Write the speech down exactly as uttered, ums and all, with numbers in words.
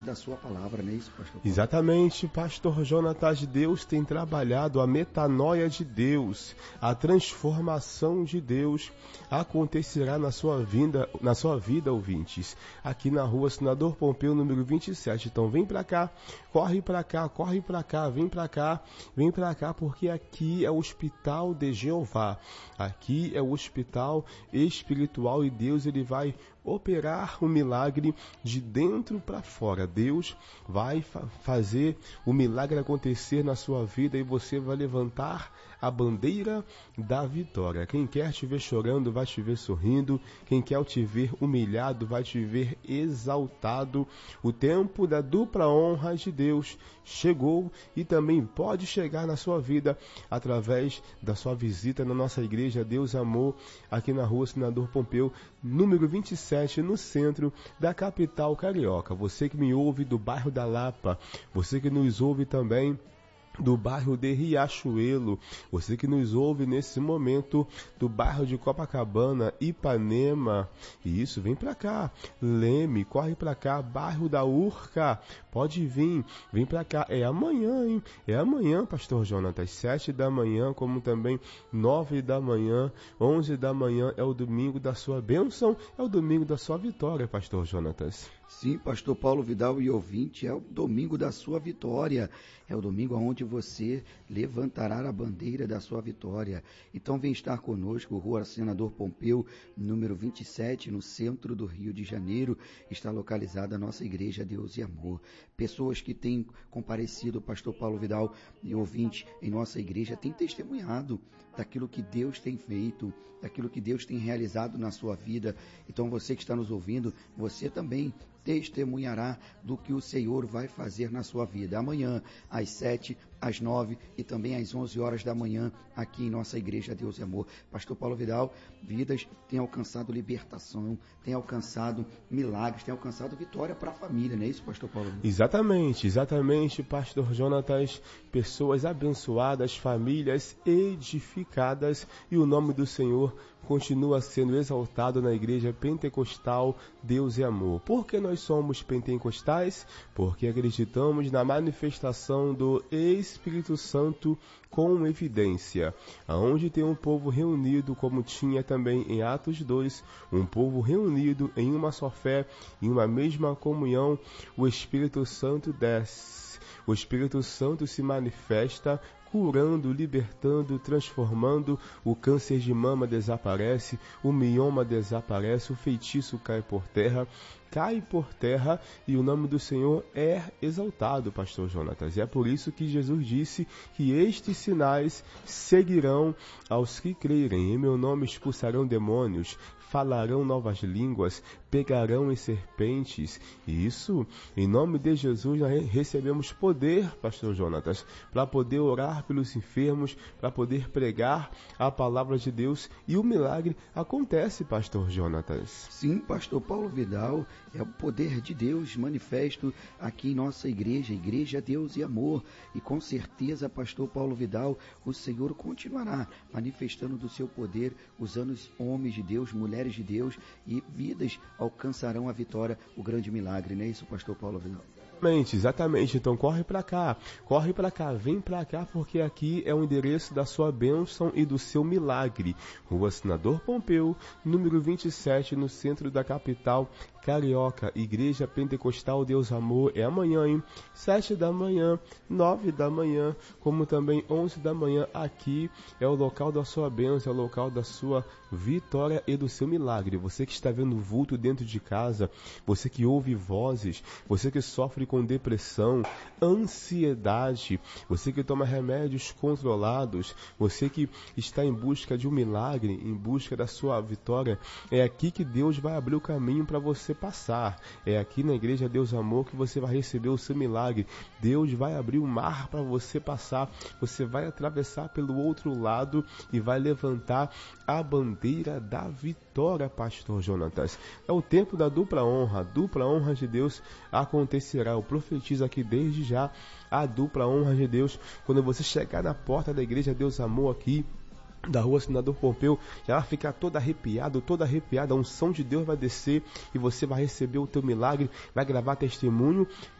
da sua palavra, não é isso, pastor Paulo? Exatamente, pastor Jonatas. Deus tem trabalhado a metanoia de Deus, a transformação de Deus acontecerá na sua vida, na sua vida, ouvintes, aqui na rua Senador Pompeu, número vinte e sete. Então vem pra cá, corre pra cá, corre pra cá, vem pra cá, vem pra cá, porque aqui é o Hospital de Jeová, aqui é o hospital espiritual e Deus ele vai operar o milagre de dentro para fora. Deus vai fa- fazer o milagre acontecer na sua vida e você vai levantar a bandeira da vitória. Quem quer te ver chorando vai te ver sorrindo. Quem quer te ver humilhado vai te ver exaltado. O tempo da dupla honra de Deus chegou e também pode chegar na sua vida através da sua visita na nossa igreja Deus Amor, aqui na rua Senador Pompeu, número vinte e sete, no centro da capital carioca. Você que me ouve do bairro da Lapa, você que nos ouve também do bairro de Riachuelo, você que nos ouve nesse momento do bairro de Copacabana, Ipanema, e isso, vem pra cá, Leme, corre pra cá, bairro da Urca, pode vir, vem pra cá, é amanhã, hein, é amanhã, pastor Jonatas, sete da manhã, como também nove da manhã, onze da manhã, é o domingo da sua bênção, é o domingo da sua vitória, pastor Jonatas. Sim, pastor Paulo Vidal e ouvinte, é o domingo da sua vitória, é o domingo onde você levantará a bandeira da sua vitória. Então vem estar conosco, Rua Senador Pompeu, número vinte e sete, no centro do Rio de Janeiro, está localizada a nossa igreja Deus e Amor. Pessoas que têm comparecido, pastor Paulo Vidal e ouvinte, em nossa igreja, têm testemunhado daquilo que Deus tem feito, daquilo que Deus tem realizado na sua vida. Então você que está nos ouvindo, você também testemunhará do que o Senhor vai fazer na sua vida. Amanhã, às sete, às nove e também às onze horas da manhã, aqui em nossa igreja Deus e Amor. Pastor Paulo Vidal, vidas têm alcançado libertação, têm alcançado milagres, têm alcançado vitória para a família, não é isso, pastor Paulo Vidal? Exatamente, exatamente, pastor Jonatas. Pessoas abençoadas, famílias edificadas, e o nome do Senhor continua sendo exaltado na igreja pentecostal Deus e Amor. Por que nós somos pentecostais? Porque acreditamos na manifestação do Espírito Santo com evidência, aonde tem um povo reunido, como tinha também em Atos dois, um povo reunido em uma só fé, em uma mesma comunhão, o Espírito Santo desce. O Espírito Santo se manifesta curando, libertando, transformando. O câncer de mama desaparece, o mioma desaparece, o feitiço cai por terra, cai por terra e o nome do Senhor é exaltado, pastor Jonatas. É por isso que Jesus disse que estes sinais seguirão aos que crerem. Em meu nome expulsarão demônios, falarão novas línguas, pegarão em serpentes. E isso, em nome de Jesus, nós recebemos poder, pastor Jonatas, para poder orar pelos enfermos, para poder pregar a palavra de Deus, e o milagre acontece, pastor Jonatas. Sim, pastor Paulo Vidal, é o poder de Deus manifesto aqui em nossa igreja, Igreja Deus e Amor, e com certeza, pastor Paulo Vidal, o Senhor continuará manifestando do seu poder, usando os homens de Deus, mulheres de Deus, e vidas alcançarão a vitória, o grande milagre, não é isso, pastor Paulo Vidal? Exatamente, exatamente. Então corre para cá, corre para cá, vem para cá, porque aqui é o endereço da sua bênção e do seu milagre. Rua Senador Pompeu, número vinte e sete, no centro da capital carioca. Igreja Pentecostal Deus Amor, é amanhã, hein? sete da manhã, nove da manhã, como também onze da manhã. Aqui é o local da sua bênção, é o local da sua vitória e do seu milagre. Você que está vendo vulto dentro de casa, você que ouve vozes, você que sofre com depressão, ansiedade, você que toma remédios controlados, você que está em busca de um milagre, em busca da sua vitória, é aqui que Deus vai abrir o caminho para você passar. É aqui na Igreja Deus Amor que você vai receber o seu milagre. Deus vai abrir o mar para você passar. Você vai atravessar pelo outro lado e vai levantar a bandeira da vitória, pastor Jonatas. É o tempo da dupla honra. A dupla honra de Deus acontecerá. Eu profetizo aqui desde já a dupla honra de Deus. Quando você chegar na porta da Igreja Deus Amor aqui, da Rua Senador Pompeu, já vai ficar todo arrepiado, toda arrepiada, a unção de Deus vai descer e você vai receber o teu milagre, vai gravar testemunho